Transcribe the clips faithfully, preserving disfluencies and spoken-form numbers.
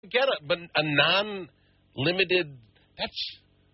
get it, but a non-limited, that's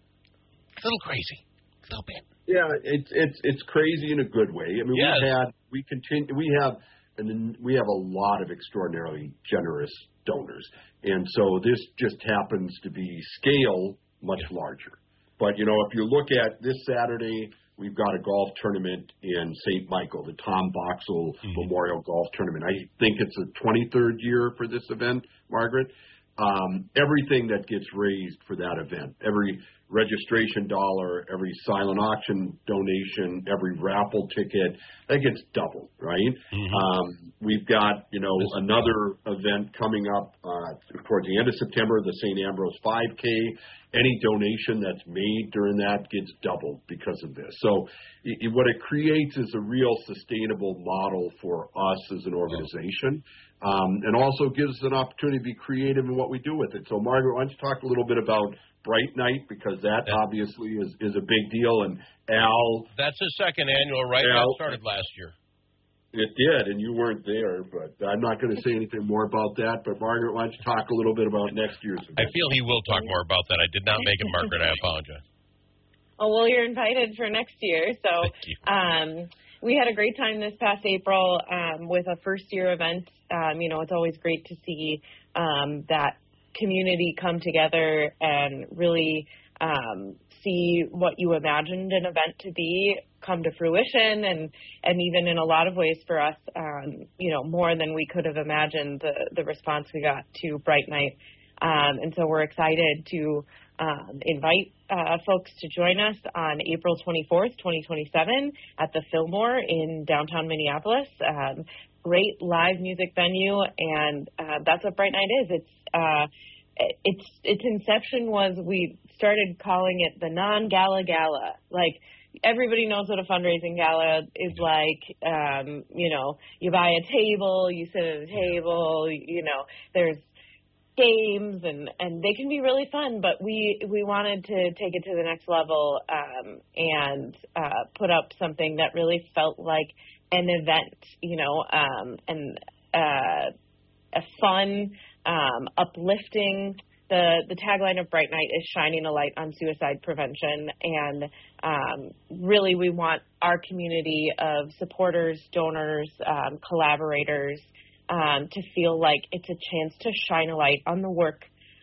a little crazy, a little bit. Yeah, it's it's it's crazy in a good way. I mean, yes. we had we continue we have and then we have a lot of extraordinarily generous donors, and so this just happens to be scale much yeah. larger. But you know, if you look at this Saturday, we've got a golf tournament in Saint Michael, the Tom Boxall mm-hmm. Memorial Golf Tournament. I think it's the twenty-third year for this event, Margaret. Um, everything that gets raised for that event, every registration dollar, every silent auction donation, every raffle ticket, that gets doubled, right? Mm-hmm. Um, we've got, you know, another event coming up uh, towards the end of September, the Saint Ambrose five K. Any donation that's made during that gets doubled because of this. So it, what it creates is a real sustainable model for us as an organization. Um, and also gives us an opportunity to be creative in what we do with it. So, Margaret, why don't you talk a little bit about Bright Night, because that yeah. obviously is, is a big deal. And Al... That's his second annual, right? Al, that started last year. It did, and you weren't there, but I'm not going to say anything more about that. But, Margaret, why don't you talk a little bit about next year's event? I feel he will talk more about that. I did not make it, Margaret. I apologize. Oh, well, you're invited for next year. So um, we had a great time this past April um, with a first-year event. Um, you know, it's always great to see um, that community come together and really um, see what you imagined an event to be come to fruition, and, and even in a lot of ways for us, um, you know, more than we could have imagined the, the response we got to Bright Night. Um, and so we're excited to um, invite uh, folks to join us on April twenty-fourth, twenty twenty-seven at the Fillmore in downtown Minneapolis. Um, great live music venue, and uh, that's what Bright Night is. It's uh, it's its inception was we started calling it the non-gala gala. Like, everybody knows what a fundraising gala is like. Um, you know, you buy a table, you sit at a table, you know, there's games, and, and they can be really fun, but we, we wanted to take it to the next level um, and uh, put up something that really felt like an event, you know, um, and uh, a fun, um, uplifting. The, the tagline of Bright Night is shining a light on suicide prevention, and um, really we want our community of supporters, donors, um, collaborators um, to feel like it's a chance to shine a light on the work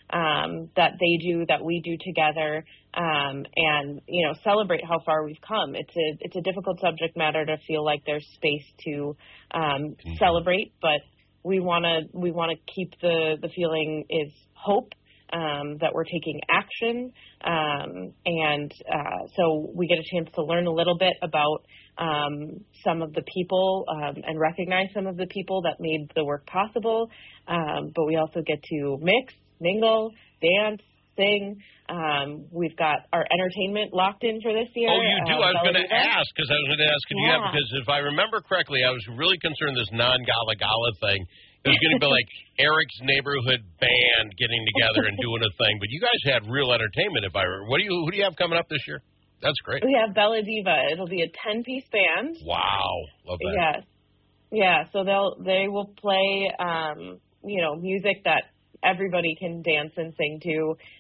um, that they do, that we do together, um, and, you know, celebrate how far we've come. It's a it's a difficult subject matter to feel like there's space to um, mm-hmm. celebrate, but we want to we want to keep the, the feeling is hope. Um, that we're taking action, um, and uh, so we get a chance to learn a little bit about um, some of the people um, and recognize some of the people that made the work possible, um, but we also get to mix, mingle, dance, sing. Um, we've got our entertainment locked in for this year. Oh, you do? Uh, I was going to ask, because I was going to ask if yeah. you have, because if I remember correctly, I was really concerned this non-gala gala thing. It was going to be like Eric's neighborhood band getting together and doing a thing, but you guys had real entertainment. If I what do you who do you have coming up this year? That's great. We have Bella Diva. It'll be a ten-piece band. Wow, love that. Yes, yeah. So they'll they will play um, you know music that everybody can dance and sing to,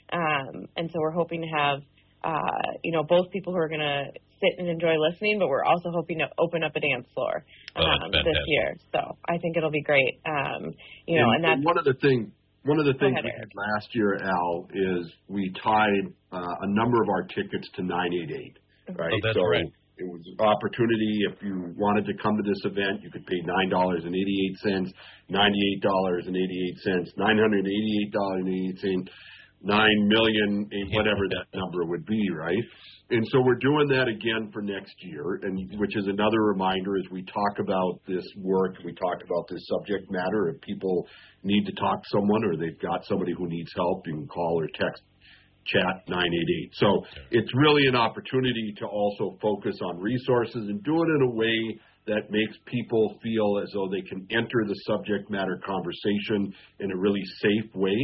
um, and so we're hoping to have uh, you know both people who are going to sit and enjoy listening, but we're also hoping to open up a dance floor um, oh, this year. So I think it'll be great. Um, you know, and, and that's one of the things. One of the things ahead, we Eric. did last year, Al, is we tied uh, a number of our tickets to nine eight eight. Right. Oh, that's so right. It was an opportunity. If you wanted to come to this event, you could pay nine dollars and eighty eight cents, ninety eight dollars and eighty eight cents, nine hundred eighty eight dollars and eighty eight cents. Nine million, whatever that number would be, right? And so we're doing that again for next year, and which is another reminder as we talk about this work, we talk about this subject matter. If people need to talk to someone or they've got somebody who needs help, you can call or text chat nine eight eight. So it's really an opportunity to also focus on resources and do it in a way that makes people feel as though they can enter the subject matter conversation in a really safe way.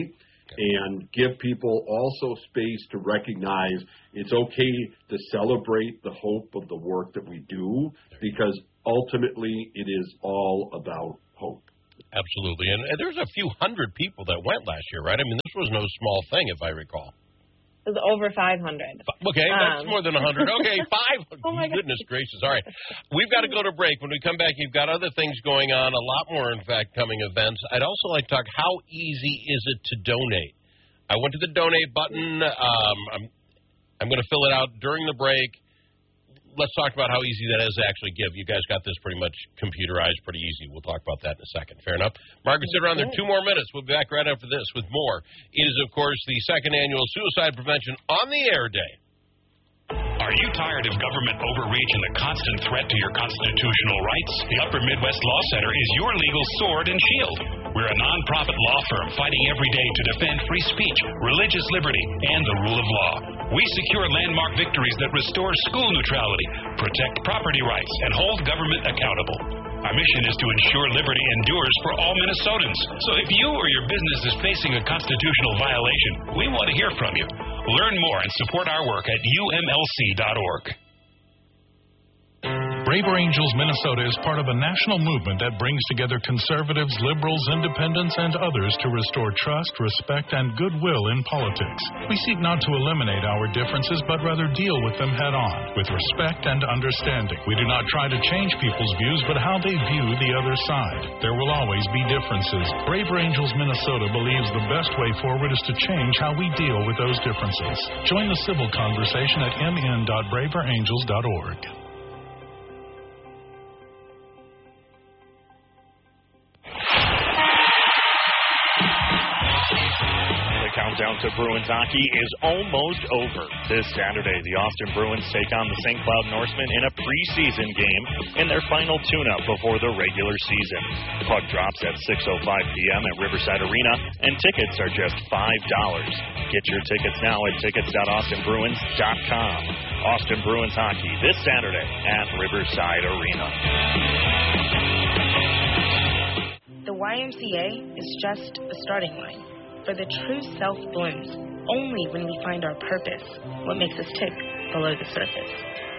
And give people also space to recognize it's okay to celebrate the hope of the work that we do, because ultimately it is all about hope. Absolutely. And, and there's a few hundred people that went last year, right? I mean, this was no small thing, if I recall. It was over five hundred. Okay, that's um. more than one hundred. Okay, five. Oh, my goodness gracious. All right. We've got to go to break. When we come back, you've got other things going on, a lot more, in fact, coming events. I'd also like to talk, how easy is it to donate? I went to the donate button. Um, I'm, I'm going to fill it out during the break. Let's talk about how easy that is to actually give. You guys got this pretty much computerized, pretty easy. We'll talk about that in a second. Fair enough? Margaret, sit around there two more minutes. We'll be back right after this with more. It is, of course, the second annual Suicide Prevention on the Air Day. Are you tired of government overreach and the constant threat to your constitutional rights? The Upper Midwest Law Center is your legal sword and shield. We're a nonprofit law firm fighting every day to defend free speech, religious liberty, and the rule of law. We secure landmark victories that restore school neutrality, protect property rights, and hold government accountable. Our mission is to ensure liberty endures for all Minnesotans. So if you or your business is facing a constitutional violation, we want to hear from you. Learn more and support our work at U M L C dot org. Braver Angels Minnesota is part of a national movement that brings together conservatives, liberals, independents, and others to restore trust, respect, and goodwill in politics. We seek not to eliminate our differences, but rather deal with them head-on, with respect and understanding. We do not try to change people's views, but how they view the other side. There will always be differences. Braver Angels Minnesota believes the best way forward is to change how we deal with those differences. Join the civil conversation at m n dot braver angels dot org. Countdown to Bruins hockey is almost over. This Saturday, the Austin Bruins take on the Saint Cloud Norsemen in a preseason game in their final tune-up before the regular season. Puck drops at six oh five p.m. at Riverside Arena, and tickets are just five dollars. Get your tickets now at tickets dot austin bruins dot com. Austin Bruins hockey this Saturday at Riverside Arena. The Y M C A is just a starting line. For the true self blooms only when we find our purpose, what makes us tick below the surface.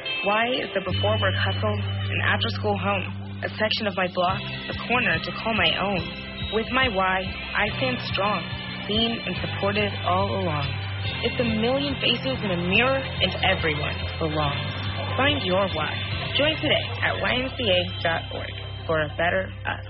Y is the before work hustle, an after school home, a section of my block, a corner to call my own. With my Y, I stand strong, seen and supported all along. It's a million faces in a mirror and everyone belongs. Find your Y. Join today at Y M C A dot org for a better us.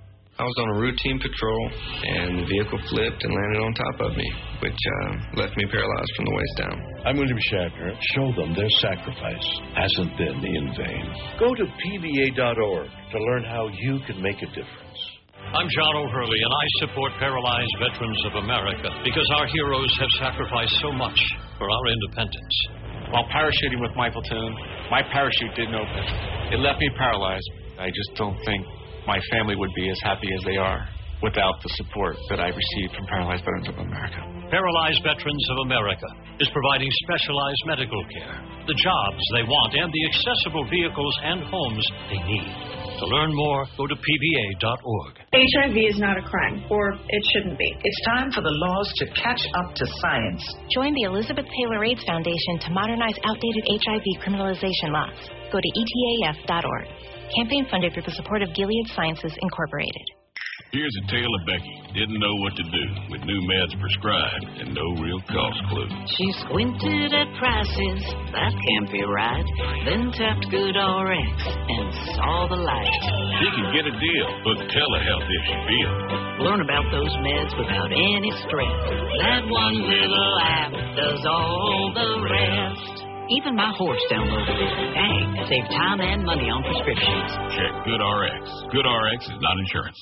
I was on a routine patrol, and the vehicle flipped and landed on top of me, which uh, left me paralyzed from the waist down. I'm William Shatner. Show them their sacrifice hasn't been in vain. Go to P V A dot org to learn how you can make a difference. I'm John O'Hurley, and I support Paralyzed Veterans of America because our heroes have sacrificed so much for our independence. While parachuting with my platoon, my parachute didn't open. It left me paralyzed. I just don't think my family would be as happy as they are without the support that I received from Paralyzed Veterans of America. Paralyzed Veterans of America is providing specialized medical care, the jobs they want, and the accessible vehicles and homes they need. To learn more, go to P V A dot org. H I V is not a crime, or it shouldn't be. It's time for the laws to catch up to science. Join the Elizabeth Taylor AIDS Foundation to modernize outdated H I V criminalization laws. Go to E T A F dot org. Campaign funded through the support of Gilead Sciences, Incorporated. Here's a tale of Becky. Didn't know what to do with new meds prescribed and no real cost clue. She squinted at prices, that can't be right. Then tapped Good R X and saw the light. She can get a deal, but telehealth if she feels. Learn about those meds without any stress. That one little app does all the rest. Even my horse downloaded it. Dang, save time and money on prescriptions. Check Good R X. Good R X is not insurance.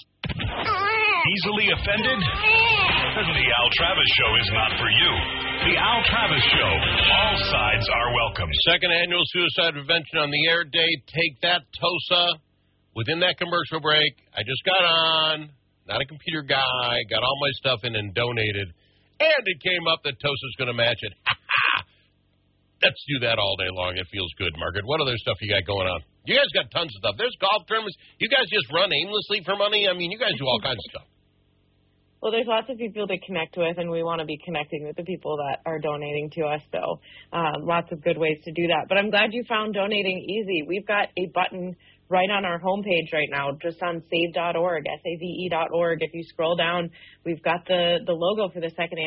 Easily offended? The Al Travis Show is not for you. The Al Travis Show. All sides are welcome. Second annual Suicide Prevention on the Air Day. Take that, Tosa. Within that commercial break, I just got on, not a computer guy, got all my stuff in and donated, and it came up that Tosa's going to match it. Let's do that all day long. It feels good, Margaret. What other stuff you got going on? You guys got tons of stuff. There's golf tournaments. You guys just run aimlessly for money? I mean, you guys do all kinds of stuff. Well, there's lots of people to connect with, and we want to be connecting with the people that are donating to us, so um, lots of good ways to do that. But I'm glad you found donating easy. We've got a button right on our homepage right now, just on save dot org, S A V E dot org. If you scroll down, we've got the, the logo for the second